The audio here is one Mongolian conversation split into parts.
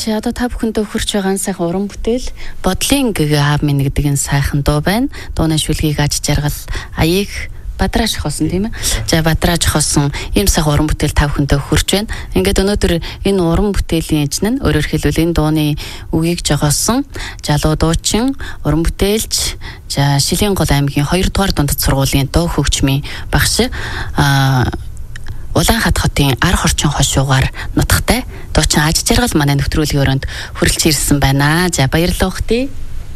За одоо та бүхэндээ хүрч байгаа сайхан уран бүтээл бодлын гэгээ аав минь гэдэг энэ сайхан дуу байна. Дууны шүлгийг аж жаргал аяыг бадрааж хосон тийм ээ. За бадрааж хосон ийм сайхан уран бүтээл та бүхэндээ хүрч байна. Ингээд өнөөдөр энэ уран бүтээлийн эзэн нь өөрөөр хэлбэл энэ дууны үгийг жогоосон залуу дуучин, уран бүтээлч, за Шилэнгол аймгийн 2 дугаар дундад сургуулийн дуу хөгжмийн багш Улаанхат хотын ар хорчин хошуугаар нутагтай дуучин аж жаргал манай нэвтрүүлгийн өрөөнд хүрэлж ирсэн байна. За баярлалаа ухтээ.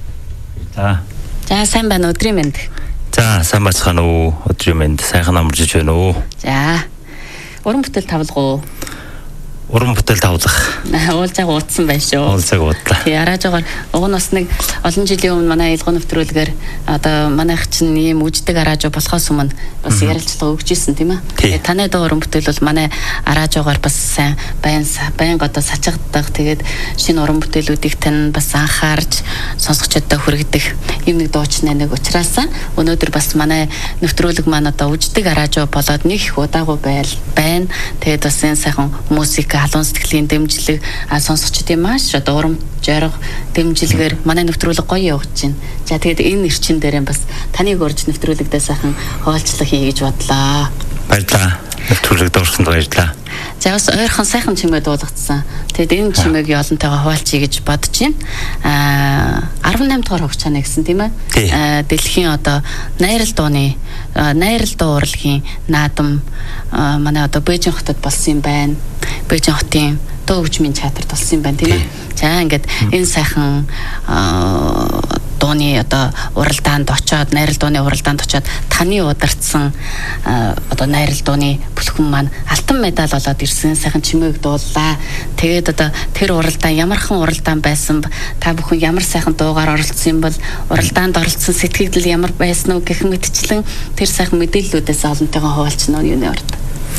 За сайн байна өдрийн мэнд. За сайн бацхан уу өдрийн мэнд сайхан амарч байна уу. За уран бүтээл тавлах уу? Уран бүтээл тавлах. Уулзааг уудсан байна шүү. Уулзааг уудлаа. Тий араажгаар уг нь бас нэг олон жилийн өмнө манай ялгоо нэвтрүүлгээр одоо манайх чинь ийм үждэг араажуу болохоос өмнө бас ярилцлага өгч ирсэн тийм ээ. Таны дуу уран бүтээл бол манай араажгаар бас сайн байнга одоо сачигддаг. Тэгээд шинэ уран бүтээлүүдийг тань бас анхаарч сонсогчдод хүргэдэг юм нэг дууч нэг учраас өнөөдөр бас манай нэвтрүүлэг маань одоо үждэг араажуу болоод нэг их удаагүй байна. Тэгээд бас энэ сайхан музик халуун сэтгэлийн дэмжлэг сонсогчдын маш одоо урам жаргал дэмжлэгээр манай нэвтрүүлэг гоё явж байна. За тэгээд энэ эрчин дээрээ бас таныг урьж нэвтрүүлэгдээ сайхан хуваалцлага хий гэж бодлоо. Баярлалаа. Нэвтрүүлэгд орсонд баярлалаа. За бас ойрхон сайхан чимээ дуулгацсан. Тэгээд энэ чимээг олонтойгоо хуваалцъя гэж бодож байна. 18 дугаар хугацааны гэсэн тийм ээ. Дэлхийн одоо найрал дуу урлагийн наадам манай одоо Бээжин хотод болсон юм байна. Бээжин хотын дуу хөгжмийн театрт болсон юм байна тийм ээ. За ингээд энэ сайхан дууны одоо уралдаанд очоод найрал дууны уралдаанд очоод таны удирдсан одоо найрал дууны бүлхэн маань алтан медаль олоод ирсэн сайхан чимээг дууллаа. Тэгээд одоо тэр уралдаан ямархан уралдаан байсан та бүхэн ямар сайхан дуугаар оролцсон юм бол уралдаанд оролцсон сэтгэл ямар байсан уу гэх мэтчлэн тэр сайхан мэдээллүүдээс олонтойгоо хуваалцсан нь юуны орд.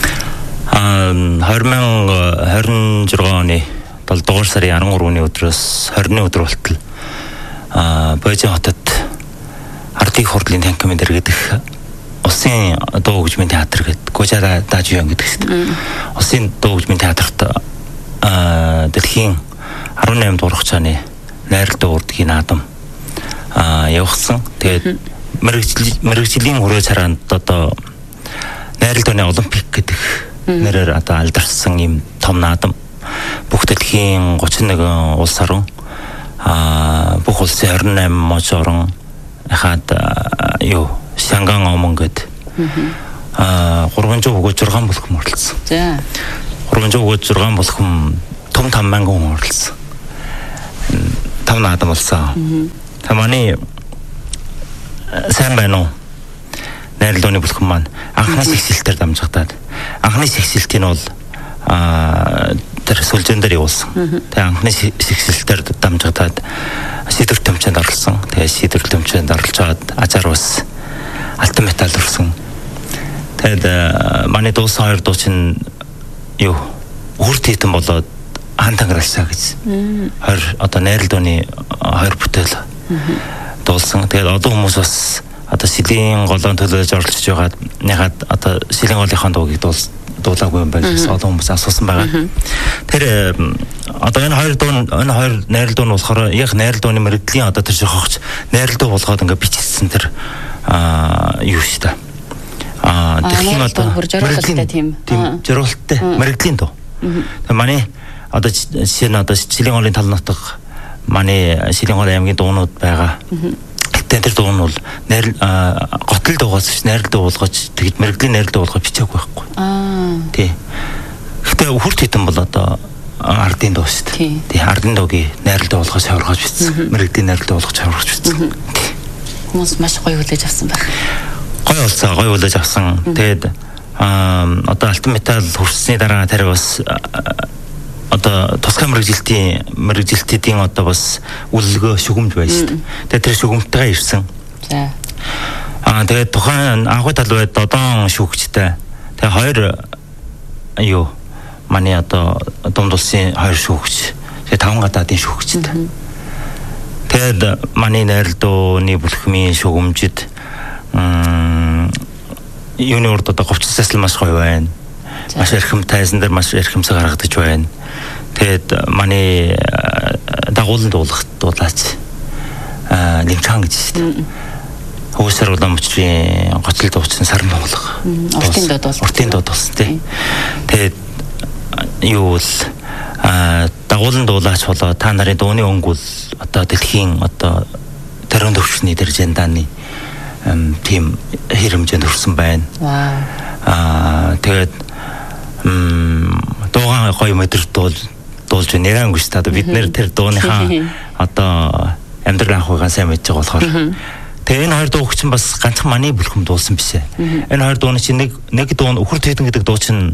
2026 оны 7 дугаар сарын 13-ны өдрөөс 20-ны өдөр болтол Бээжин хотод ардын хурлын танкимын дэргэдэх улсын дуу хөгжмийн театр гэдэг Гужара Дажион гэдэг чинь улсын дуу хөгжмийн театрт дэлхийн 18 дугаар хугацааны найрал дуу урлагийн наадам явуулсан. Тэгээд мэргэжлийн хүрээ цараанд одоо найрал дууны олимпик гэдэг нэрээр одоо алдарсан юм том наадам бүх дэлхийн 31 улс орон бүх улсын 28 мож орон хаад Шанган омон гэд 336 бүлхэм оролцсон. За 336 бүлхэм том мянган хүн оролцсон. Том наадам болсон. Таманы сайн байна уу? Найрал дууны бүлхэн маань анхны сэгсэлтээр дамжигдаад анхны сэгсэлтийн бол тэр сүлжээн дээр явуулсан. Тэгээ анхны сэгсэлтээр дамжигдаад шийдвэр тэмцээнд оролцсон. Тэгээ шийдвэр тэмцээнд оролцоод ажаар бас алтан медаль өрсөн. Тэгээд манай дуусан 2 дуучин үр титэн болоод хантангаралсаа гэж. 20 одоо найрал дууны 2 бүтээл дуулсан. Тэгээд одоо хүмүүс бас одоо Шилийн голоон төлөөлж оролцож байгаад ягаад одоо Шилийн голынхаа дуугийг дуулаагүй юм байна гэсэн олон хүмүүс асуусан байгаа. Тэр одоо энэ 2 найрал дуу нь болохоор яг найрал дууны мэрэгдлийн одоо тэр хогч найрал дуу болгоод ингээ бичсэн тэр юу шүү дээ. Дэлхийн одоо зориулалттай тийм зориулалттай мэрэгдлийн дуу. Тэгээ манай одоо жишээ нь одоо Шилийн голын тал нутаг манай Шилийн гол аймгийн дуунууд байгаа. Тэр дуу нь бол готл дуугаас найрал дуу болгож тэгэд мэрэгдлийн найрал дуу болгож бичээгүй байхгүй. Тий. Гэтэ хүрт хитэн бол одоо ардын дуу шүү дээ. Тий. Ардын дуугийн найрал дуу болгож хавргаж бичсэн. Мэрэгдлийн найрал дуу болгож хавргаж бичсэн. Хүмүүс маш гоё хүлээж авсан байх. Гоё болсон, гоё хүлээж авсан. Тэгээд одоо алтан медаль хүрсний дараа тэр бас одоо тусгай мэрэгжилтийн одоо бас үлгөө шүгэмж байна шүү дээ. Тэгээд тэр шүгэмтэйгээ ирсэн. За. Тэгээд тухайн анхны тал байд додон шүүгчтэй. Тэгээд 2 манай одоо дунд улсын 2 шүүгч. Тэгээд 5 гадаадын шүүгчтэй. Тэгээд манай найрал дууны бүлхмийн шүгэмжид юуны урд одоо говцсаас л маш гоё байна. Маш эрхэм тайзан дээр маш эрхэмсэг харагдаж байна. Тэгээд манай дагуулan дуулаач Лимчан гэж шүү дээ. Хөөсөр Улаанбаатарын гоцлол дуучин Саран дуулга. Уртын дууд болсон тий. Тэгээд юу л дагуулan дуулаач болоо та нарын дууны өнгө бол одоо дэлхийн одоо төрийн төвчний дэржэндааны тийм хэрэмжэнд хүрсэн байна. Тэгээд дуугаа гоё мэдрэлт дуулж нэрэн гэж та бид нэр тэр дууныхаа одоо амьдрал ахуйгаа сайн мэдж байгаа болохоор тэгээ энэ хоёр дуу чинь бас ганцхан манай бүлхэм дуулсан биш ээ. Энэ хоёр дууны чинь нэг дуу нь Үхэр Тэдэн гэдэг дуу чинь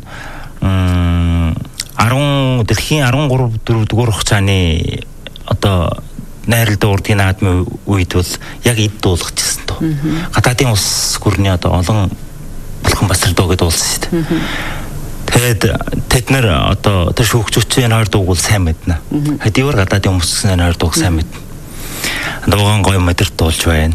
дэлхийн 13 4-р хугацааны одоо найралтай урдын наадмын үед бол яг эд дуулгаж ирсэн дөө. Гадаадын улс гүрний одоо олон бүлхэн бас тэр дууг дуулсан шүү дээ. Тэгээд тэд нэр одоо тэр шүүгчүүч энэ хоёр дууг бол сайн мэднэ. Хэдийгээр гадаадын хүмүүс энэ хоёр дууг сайн мэднэ. Дуугаан гоё мэдэрт дуулж байна.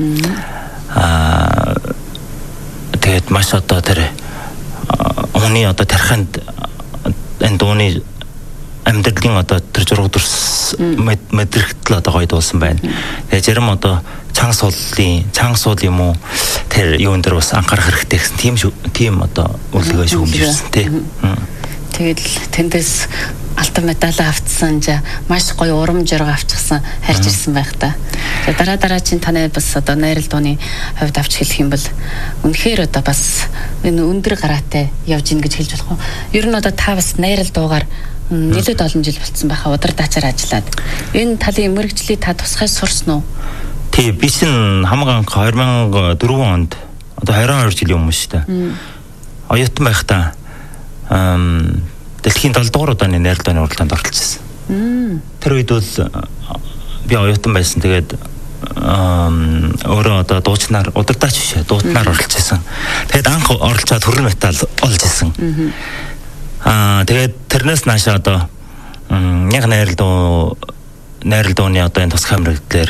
Тэгээд маш одоо тэр оны одоо тархинд энэ дууны амьдралын одоо тэр зураг дүрс мэдрэгтэл одоо гоё дуулсан байна. Тэгээд зарим одоо чанга суул юм уу тэр юун дээр бас анхаарах хэрэгтэй гэсэн тийм одоо үлгэж хүмүүжсэн тий. Тэгээд тэндээс алтан медаль авцсан маш гоё урам зориг авчихсан харж ирсэн байх та. Дараа чинь таны бас одоо найрал дууны хувьд авч хэлэх юм бол үнэхээр одоо бас энэ өндөр гараатай явж ийн гэж хэлж болох уу? Ер нь одоо та бас найрал дуугаар нэлээд олон жил болцсон байхаа удирдаачаар ажиллаад энэ талын мэрэгчлийг та тусгай сурсан уу? Тий, би чинь хамгийн анх 2004 онд одоо 22 жилийн өмнө шүү дээ. Оюутан байхдаа дэлхийн 7 дугаар удааны найрал дууны уралдаанд оролцсон. Тэр үед бол би оюутан байсан. Тэгээд өөрөө одоо дуучнаар удирдаач биш дуутнаар оролцсон. Тэгээд анх оролцоод хөрөл металл олж исэн. Тэгээд тэрнээс наашаа одоо яг найрал дууны одоо энэ тусгай мэрэгдлэр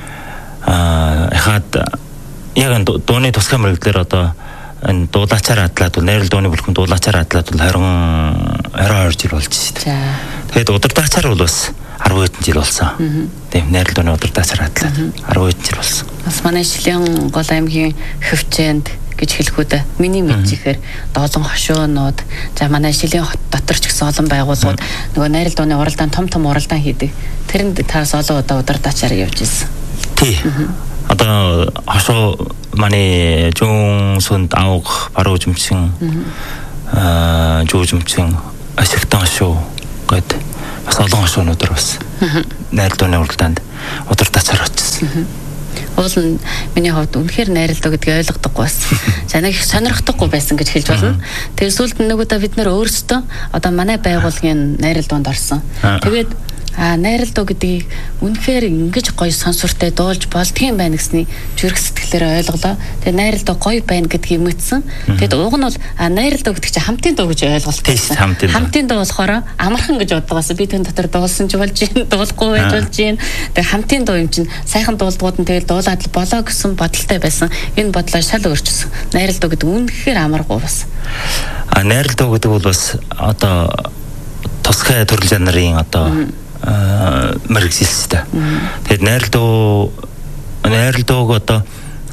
хаад яг дууны тусгай мэрэгдлэр одоо энэ дуулаачаар атлаад бол найрал дууны бүлхэм дуулаачаар атлаад бол 22 жил болж шүү дээ. Тэгээд удирдаачаар бол бас 10 жил болсон. Тийм найрал дууны удирдаачаар атлаад 10 жил болсон. Бас манай Шилэн гол аймгийн хөвчөнд гэж хэлэхүүд миний мэдчихээр доолон хошуунууд манай Шилэн хот дотор ч гэсэн олон байгууллагууд нөгөө найрал дууны уралдаан том уралдаан хийдэг. Тэрэнд таас олон удаа удирдаачаар явж ирсэн. Тий. Одоо хошуу манай зүүн сүнд авах баруун жимчин жүүжимчин ашигтан хошуу гээд бас олон хошуунууд бас найрал дууны уралдаанд удирдаачаар очсон. Уул нь миний хувьд үнэхээр найрал дуу гэдгийг ойлгодоггүй байсан. За нэг их сонирхдаггүй байсан гэж хэлж болно. Тэгээд сүүлд нь нэг удаа бид нэр өөрсдөө одоо манай байгууллагын найрал дуунд орсон. Тэгээд найрал дуу гэдгийг үнэхээр ингэж гоё сонсортой дуулж болдгийм байна гэсний зүрх сэтгэлээр ойлголоо. Тэгээ найрал дуу гоё байна гэдгийг мэдсэн. Тэгэд уг нь бол найрал дуу гэдэг чинь хамтын дуу гэж ойлголт байсан. Хамтын дуу болохоор амархан гэж боддогоос би тэн дотор дуулсан ч болж юм, дуулахгүй байж болж юм. Тэгээ хамтын дуу юм чинь сайхан дуулдгууд нь тэгэл дуулаад л болоо гэсэн бодолтой байсан. Энэ бодлоо шал өөрчилсөн. Найрал дуу гэдэг үнэхээр амаргүй бас. Найрал дуу гэдэг бол бас одоо тусгай төрөл жанрын одоо мэрэгжилстэй. Тэгээд найрал дууг одоо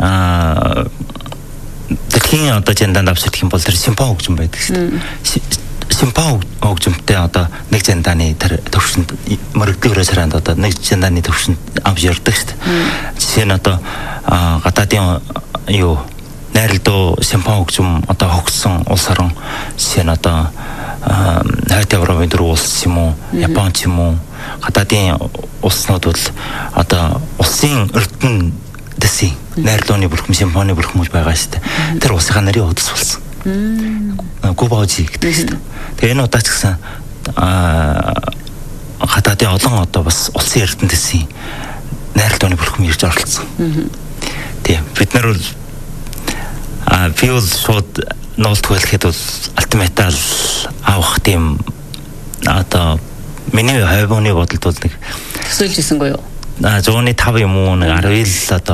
дэлхийн одоо жандаанд авчирдах юм бол тэр симфон хөгжим байдаг шүү дээ. Симфон хөгжимтэй одоо нэг жандааны тэр төвшөнд мэрэгдлэрээ саранд одоо нэг жандааны төвшөнд авч ярддаг шүү дээ. Жишээ нь одоо гадаадын найрал дуу симфон хөгжим одоо хөгжсөн улс орон жишээ нь одоо Хайт Европын дөрвөн улс юм уу, Япон ч юм уу, гадаадын улснууд бол одоо улсын эрдэнэ дэсийн найрал дууны бүлхэм симфоны бүлхэм байгаа шүү дээ. Тэр улсынхаа нарийн удас болсон. Губаужи гэдэг шүү дээ. Тэгээ энэ удаач гэсэн гадаадын олон одоо бас улсын эрдэнэ дэсийн найрал дууны бүлхэм ирж оролцсон. Тийм бид нар бол би бол шууд нуултгүй хэлэхэд бол алтметал авах тийм одоо миний хувийн бодолд бол нэг төсөөлж ирсэнгүй юу? 105 юм уу нэг 10 ил одоо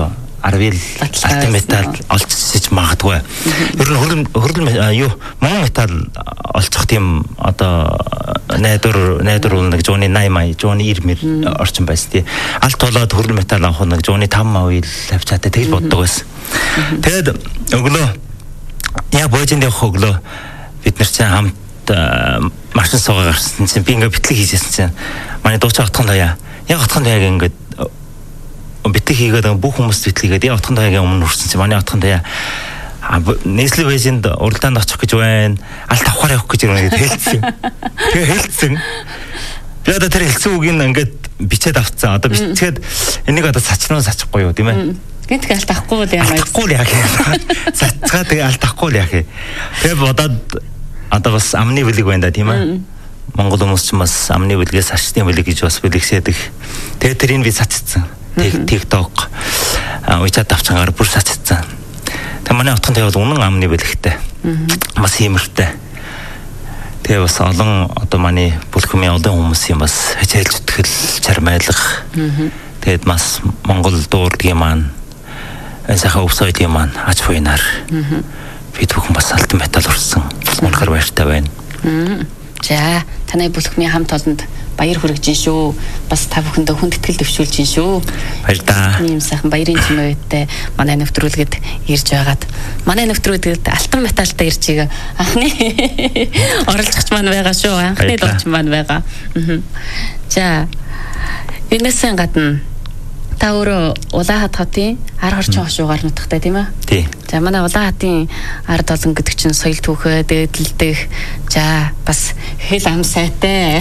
арвил алтан металл олцсож магадгүй. Ер нь хөрөл юу мөн металл олцох тийм одоо найдвар нэг жууны 80 жууны 90 орчин байсан тий. Алт болоод хөрөл металл авах нэг жууны 5 авч чадаа тэгж боддог байсан. Тэгээд өглөө яг божинд явах өглөө бид нар чинь хамт машин суугаа гарсан чинь би ингээ битлэг хийжсэн чинь манай дуучин отхон даяа яг отхон даяаг ингээд битлэг хийгээд бүх хүмүүс битлэгээд яг отхон даяагийн өмнө хүрсэн чинь манай отхон даяа Nestle Vision-д уралдаанд очих гэж байна. Алт авахаар явах гэж байна гэдэг хэлсэн. Тэгээ хэлсэн. Би одоо тэр хэлсэн үгийг ингээд бичээд авцсан. Одоо бичгээд энийг одоо сачнаа сачхгүй юу тийм ээ? Гэнтг алт авахгүй л яа. Авахгүй л яах юм. Сацгаа тэгээ алт авахгүй л яах юм. Тэгээ бодоод одоо бас амны бэлэг байна да тийм ээ? Монгол хүмүүс ч бас амны бэлгээс сачны бэлэг гэж бас бэлэгсээдэг. Тэгээ тэрийг би сачсан. TikTok WeChat авчангаар бүр сачсан. Тэгээ манай отхон тавьд үнэн амны бэлэгтэй. Бас хиймэртэй. Тэгээ бас олон одоо манай бүлхмийн олон хүмүүсийн бас хичээлж өтгөл чармайлах. Тэгээд бас Монгол дуурлагын маань сайхан өвсөйдийн маань ач буйнаар бид бүхэн бас алтан металл урсан. Үнэхээр баяртай байна. За танай бүлхмийн хамт олонд баяр хүргэж шүү. Бас та бүхэндээ хүнд итгэл дэвшүүлж шүү. Баяр та. Ийм сайхан баярын чимээтэй манай нэвтрүүлгэд ирж байгаад манай нэвтрүүлгэд алтан металлтай ирж байгаа анхны оролцогч маань байгаа шүү. Анхны дуучин маань байгаа. За энэсэн гадна та өөрөө Улаанхат хотын ар хорчин хошуугаар нутагтай тийм ээ? Тий. За манай Улаанхатын ард олон гэдэг чинь соёл түүхээ дээдлдэг. За бас хэл ам сайтай.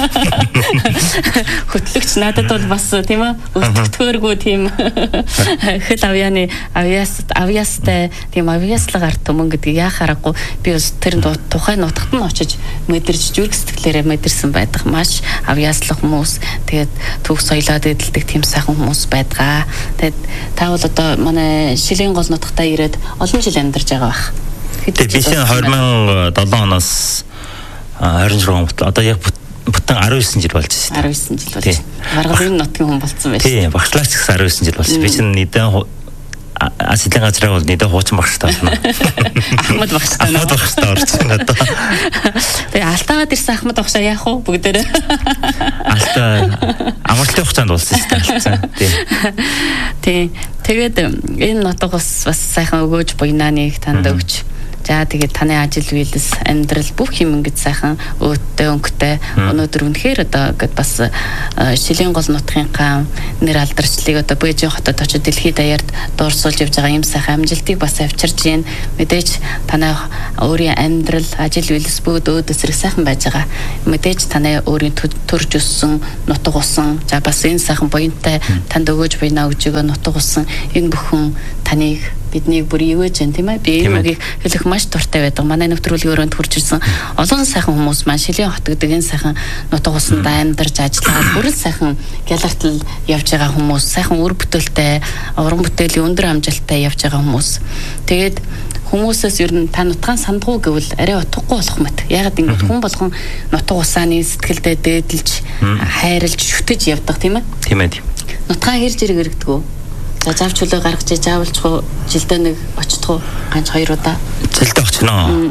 Хөтлөгч надад бол бас тийм ээ? Өтгтөөргүй тийм хэл авьяастай тийм авьяаслаг ард түмэн гэдгийг яхаарахгүй би бас тэр тухайн нутагт нь очиж мэдэрч зүрх сэтгэлээрээ мэдэрсэн байдаг. Маш авьяаслаг хүмүүс тэгээд түүх соёлоо дээдлдэг тийм сайхан хүмүүс байдгаа. Тэгээд та бол одоо манай Шилийн гол нутагтаа ирээд олон жил амьдарч байгаа бах. Тэгээд би чинь 2007 оноос 26 он одоо яг бүтэн 19 жил болж байна. 19 жил болж. Гаргалын нутгийн хүн болсон байж. Тийм, багшлаач гэсэн 19 жил болсон. Би чинь нийтэн Асилын газраа бол нийтэн хуучин багштай байна. Ахмад багштай. Ахмад багштай орсон одоо. Тэгээ алтаагаад ирсэн Ахмад багшаа яах вэ бүгдээрээ? Алтаа амралтын хугацаанд болсон шүү дээ. Тийм. Тэгээд энэ нутаг бас сайхан өгөөж буйнааныг танд өгч. За тэгээд таны ажил үйлс амьдрал бүх юм ингэж сайхан өөдтэй өнгөтэй өнөөдөр үнэхээр одоо гэд бас Шилийн гол нутгийнхаа нэр алдарчлыг одоо Бээжин хотод очиж дэлхийд даяарт дуурсуулж явж байгаа юм сайхан амжилтыг бас авчирж гин мэдээж танай өөрийн амьдрал ажил үйлс бүгд өөд эсрэг сайхан байж байгаа мэдээж танай өөрийн төрж өссөн нутаг усан за бас энэ сайхан буянтай танд өгөөж буйнаа өгж байгаа нутаг усан энэ бүхэн таныг биднийг бүр ивэж гэн тийм ээ би энэ үгийг хэлэх маш дуртай байдаг. Манай нэвтрүүлгийн өрөөнд хурж ирсэн олон сайхан хүмүүс маань Шилийн хот гэдэг энэ сайхан нутаг усанд амьдарч ажиллаад бүр сайхан гялартал явж байгаа хүмүүс, сайхан үр бүтээлтэй, уран бүтээлийн өндөр амжилттай явж байгаа хүмүүс. Тэгээд хүмүүсээс ер нь та нутгаан сандгуу гэвэл арай утгагүй болох мэт. Ягаад ингэж хүн болгон нутаг усааны сэтгэлдээ дээдэлж, хайрлж, шүтэж явдаг тийм ээ? Тийм ээ. Нутгаан хэрж ирэг иргэдэг үү? За завч хөлөө гаргаж заавалчгүй жилдээ нэг очтгоо ганц 2 удаа. Жилдээ очно.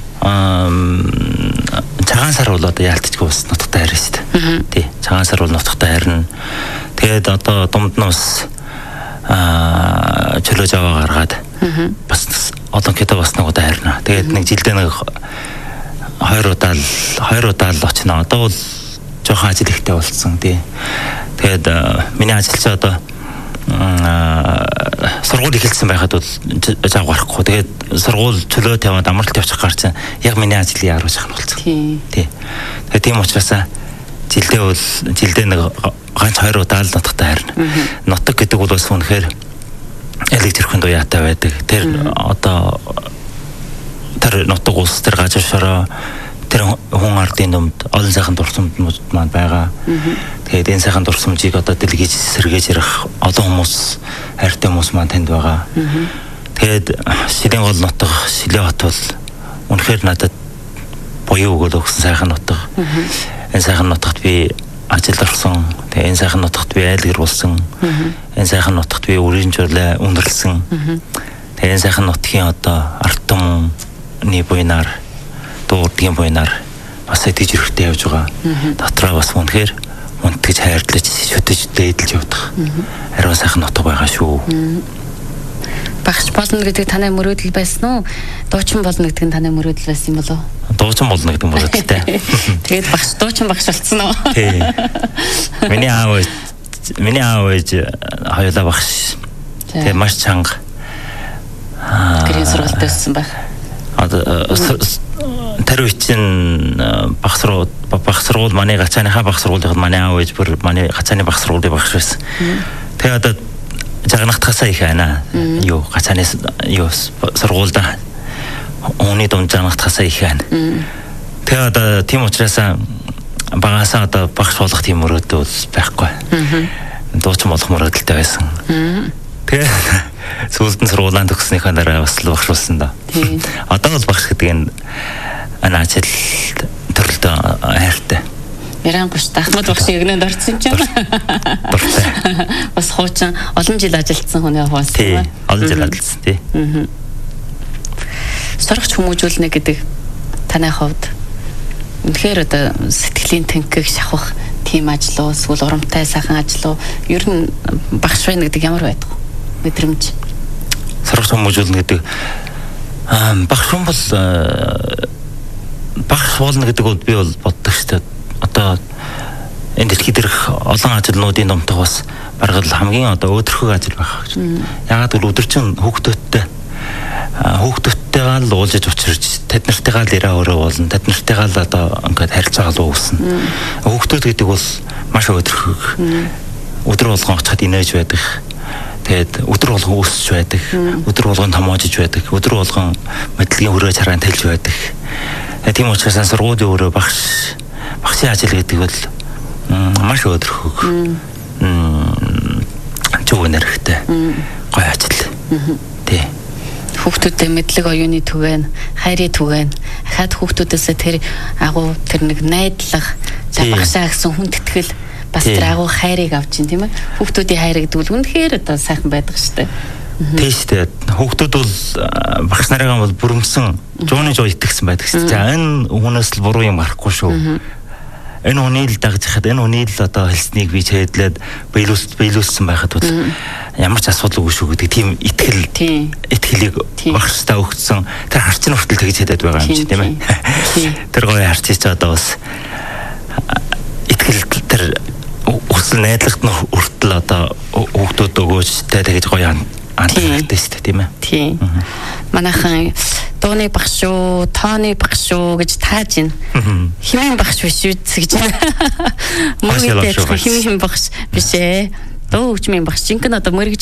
Цагаан сар бол одоо яалтчгүй бас нутагтай харна шүү дээ. Тий. Цагаан сар бол нутагтай харна. Тэгээд одоо дунд нь бас чөлөө жаваа гаргаад бас олон кэдэ бас нэг удаа харна. Тэгээд нэг жилдээ нэг 2 удаа л очно. Одоо бол жоохон ажил ихтэй болсон тий. Тэгээд миний ажил чи одоо сургууль эхэлсэн байхад бол жав гарахгүй. Тэгээд сургууль чөлөө тавиад амралт явчих гарч яг миний ажлын яар шахна болсон. Тий. Тэгээд тийм учраас жилдээ нэг ганц 2 удаа л нутагтай харна. Нутаг гэдэг бол бас үнэхээр электрикэн дуяатай байдаг. Тэр одоо тэр нутаг улс тэр гажуу шороо тэр хүн ардын дүмд олон сайхан дурсамжууд маань байгаа. Тэгээд энэ сайхан дурсамжийг одоо дэлгэж сэргээж ярих олон хүмүүс хайртай хүмүүс маань танд байгаа. Тэгээд Шилийн гол нутаг Шилийн хот бол үнэхээр надад буян өгөөл өгсөн сайхан нутаг. Энэ сайхан нутагт би ажил орсон. Тэгээ энэ сайхан нутагт би айлгэр болсон. Энэ сайхан нутагт би үрийн жуулаа өндөрлсөн. Тэгээ энэ сайхан нутгийн одоо ард түмний буйнаар дуудгийн буйнаар бас итгэж хэрэгтэй явж байгаа. Дотроо бас үнэхээр унтгаж хайрлаж шүтэж дээдэлж явах. Ариун сайхан нутаг байгаа шүү. Багш болно гэдэг танай мөрөөдөл байсан уу? Дуучин болно гэдэг нь танай мөрөөдөл байсан юм болов уу? Дуучин болно гэдэг нь мөрөөдөлтэй. Тэгээд багш дуучин багш болцсон уу? Тий. Миний аав ээж хоёулаа багш. Тэгээд маш чанга. Гэрийн сургуульд байсан байх. Тэр үеийн баг сургууль манай гацааныхаа баг сургуулийн манай аав ээж бүр манай гацааны баг сургуулийн багш байсан. Тэгээд одоо жагнахтахасаа их байна. Юу гацааны юу сургуульда оны дунд жагнахтахасаа их байна. Тэгээд одоо тийм учраас багасаа одоо багш болох тийм мөрөөдөл байхгүй. Дуучин болох мөрөөдөлтэй байсан. Тэгээд сүүлд нь сургуулаанд төгснөхийн дараа бас багш болсон да. Одоо бол багш гэдэг энэ ажил төрлөд хайртай. Ярангуш Ахмад багш игнэнд орсон ч юм. Бас хуучин олон жил ажилласан хүний хаваас. Тий. Олон жил ажилласан тий. Сурагч хүмүүжүүлнэ гэдэг таны хувьд үнэхээр одоо сэтгэлийн тэнхэг шахах тийм ажил уу, эсвэл урамтай сайхан ажил уу? Ер нь багш байна гэдэг ямар байдаг вэ? Мэдрэмж. Сурагч хүмүүжүүлнэ гэдэг багш хүн бол багш болно гэдэг бол би бол боддог шүү дээ. Одоо энэ дэлхийд дээрх олон ажлуудын домтох бас баргал хамгийн одоо өдөрхөг ажил байх гэж. Ягаад гэвэл өдөржин хүүхдүүдтэйгээ л уулзаж учирч тэд нартайгаа л ирээ өөрөө болно. Тэд нартайгаа л одоо ингээд харилцаа үүснэ. Хүүхдүүд гэдэг бол маш өдөрхөг. Өдөр болгон очихад инээж байдаг. Тэгээд өдөр болгон өсөж байдаг. Өдөр болгон томоожж байдаг. Өдөр болгон мэдлэгийн хүрээ чаргаан тэлж байдаг. Тийм учраас сургуулийн өөрөө багшийн ажил гэдэг бол маш өдөрхөг. Зөв нэрхтэй. Гоё ажил. Тий. Хүүхдүүдэд мэдлэг оюуны түгээн, хайрын түгээн, ахаад хүүхдүүдээс тэр агуу тэр нэг найдлага, багшаа гэсэн хүн тэтгэл бас тэр агуу хайрыг авч ин тийм ээ. Хүүхдүүдийн хайр гэдэг бол үнэхээр одоо сайхан байдаг шүү дээ. Тийм шүү дээ. Хүүхдүүд бол багш нарыгаа бол бүрэмсэн, жууны жоо итгэсэн байдаг шүү дээ. За энэ хүнээс л буруу юм гарахгүй шүү. Энэ хүний л дагж хахад энэ хүний л одоо хэлснийг би чийдлээд биелүүлсэн байхад бол ямар ч асуудал үгүй шүү гэдэг тийм итгэлийг багштай өгсөн. Тэр харчин хүртэл тэгж хэдэд байгаа юм чи тийм ээ. Тэр гоё харчиж одоо бас итгэл тэр өсөл найдлагт нь хүртэл одоо хүүхдүүд өгөөжтэй тэгж гоё андлагтай шүү дээ тийм ээ. Тийм. Манайхан дууны багш шүү, тооны багш шүү гэж тааж байна. Химийн багш биш үү гэж. Мөрөгтэй химийн багш биш ээ. Дуу хөгжмийн багш. Жинхэнэ одоо мөрөгж